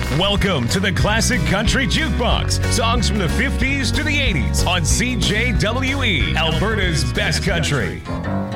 Welcome to the Classic Country Jukebox. Songs from the 50s to the 80s on CJWE, Alberta's best country.